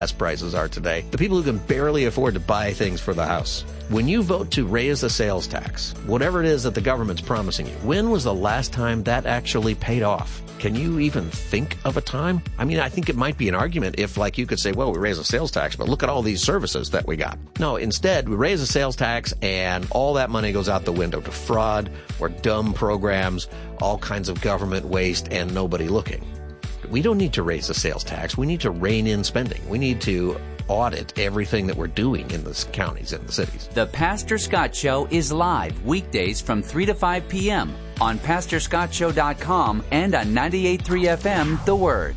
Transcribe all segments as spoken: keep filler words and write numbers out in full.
gas prices are today, the people who can barely afford to buy things for the house. When you vote to raise the sales tax, whatever it is that the government's promising you, when was the last time that actually paid off? Can you even think of a time? I mean, I think it might be an argument if, like, you could say, well, we raise the sales tax, but look at all these services that we got. No, instead, we raise the sales tax and all that money goes out the window to fraud or dumb programs, all kinds of government waste, and nobody looking. We don't need to raise the sales tax. We need to rein in spending. We need to audit everything that we're doing in the counties and the cities. The Pastor Scott Show is live weekdays from three to five p.m. on pastor scott show dot com and on ninety-eight point three F M, The Word.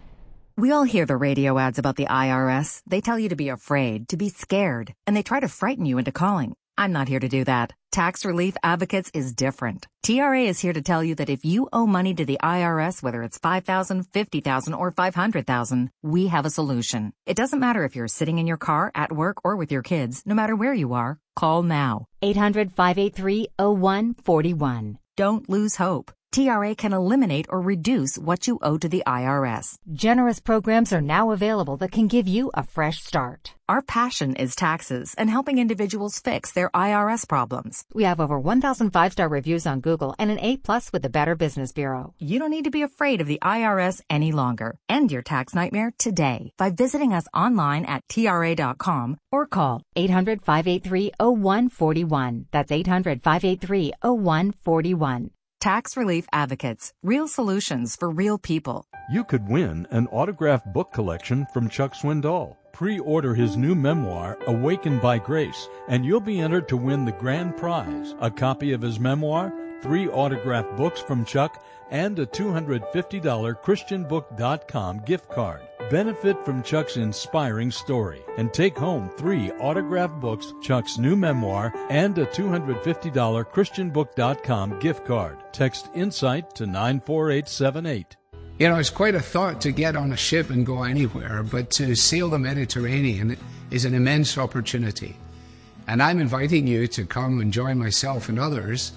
We all hear the radio ads about the I R S. They tell you to be afraid, to be scared, and they try to frighten you into calling. I'm not here to do that. Tax Relief Advocates is different. T R A is here to tell you that if you owe money to the I R S, whether it's five thousand dollars, fifty thousand dollars, or five hundred thousand dollars, we have a solution. It doesn't matter if you're sitting in your car, at work, or with your kids. No matter where you are, call now. eight hundred, five eight three, oh one four one. Don't lose hope. T R A can eliminate or reduce what you owe to the I R S. Generous programs are now available that can give you a fresh start. Our passion is taxes and helping individuals fix their I R S problems. We have over one thousand five-star reviews on Google and an A plus with the Better Business Bureau. You don't need to be afraid of the I R S any longer. End your tax nightmare today by visiting us online at T R A dot com or call eight hundred, five eight three, oh one four one. That's eight hundred, five eight three, oh one four one. Tax Relief Advocates. Real solutions for real people. You could win an autographed book collection from Chuck Swindoll. Pre-order his new memoir, Awakened by Grace, and you'll be entered to win the grand prize, a copy of his memoir, three autographed books from Chuck, and a two hundred fifty dollars Christian book dot com gift card. Benefit from Chuck's inspiring story and take home three autographed books, Chuck's new memoir, and a two hundred fifty dollars Christian book dot com gift card. Text INSIGHT to nine four eight seven eight. You know, it's quite a thought to get on a ship and go anywhere, but to sail the Mediterranean is an immense opportunity. And I'm inviting you to come and join myself and others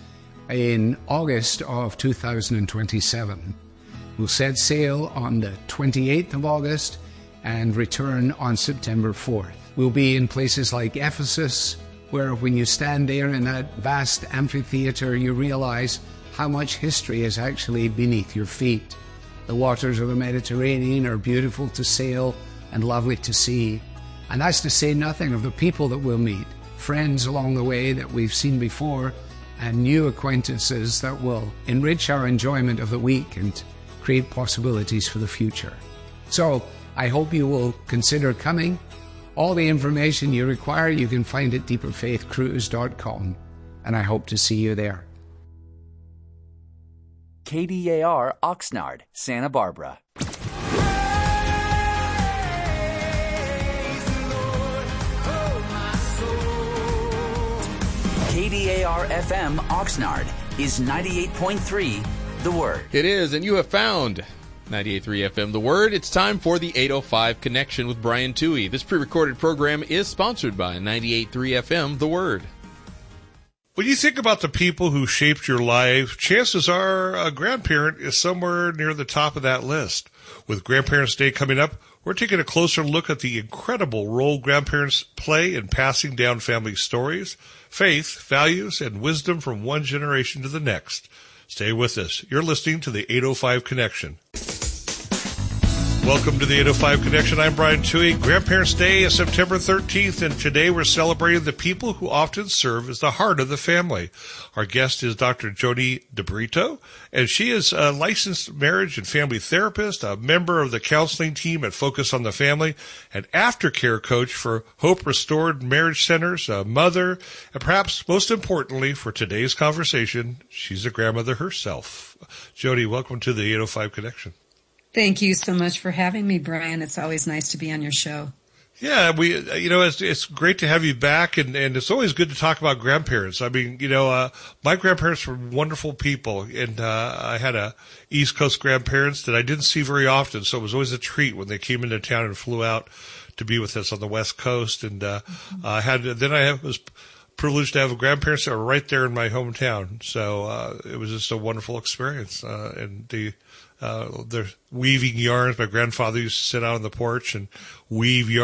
in August of two thousand twenty-seven. We'll set sail on the twenty-eighth of August and return on September fourth. We'll be in places like Ephesus, where when you stand there in that vast amphitheater, you realize how much history is actually beneath your feet. The waters of the Mediterranean are beautiful to sail and lovely to see. And that's to say nothing of the people that we'll meet, friends along the way that we've seen before, and new acquaintances that will enrich our enjoyment of the week and create possibilities for the future. So I hope you will consider coming. All the information you require you can find at deeper faith cruise dot com, and I hope to see you there. K D A R Oxnard, Santa Barbara. K D A R F M Oxnard is ninety-eight point three, The Word. It is, and you have found ninety-eight point three F M, The Word. It's time for the eight oh five Connection with Brian Toohey. This pre-recorded program is sponsored by ninety-eight point three F M, The Word. When you think about the people who shaped your life, chances are a grandparent is somewhere near the top of that list. With Grandparents' Day coming up, we're taking a closer look at the incredible role grandparents play in passing down family stories, faith, values, and wisdom from one generation to the next. Stay with us. You're listening to the eight oh five Connection. Welcome to the eight oh five Connection. I'm Brian Toohey. Grandparents' Day is September thirteenth, and today we're celebrating the people who often serve as the heart of the family. Our guest is Doctor Joni DeBrito, and she is a licensed marriage and family therapist, a member of the counseling team at Focus on the Family, an aftercare coach for Hope Restored Marriage Centers, a mother, and perhaps most importantly for today's conversation, she's a grandmother herself. Joni, welcome to the eight oh five Connection. Thank you so much for having me, Brian. It's always nice to be on your show. Yeah, we, you know, it's, it's great to have you back, and, and it's always good to talk about grandparents. I mean, you know, uh, my grandparents were wonderful people, and, uh, I had a East Coast grandparents that I didn't see very often, so it was always a treat when they came into town and flew out to be with us on the West Coast, and, uh, mm-hmm. I had, then I was privileged to have grandparents that were right there in my hometown, so, uh, it was just a wonderful experience, uh, and the, Uh, they're weaving yarns. My grandfather used to sit out on the porch and weave yarns.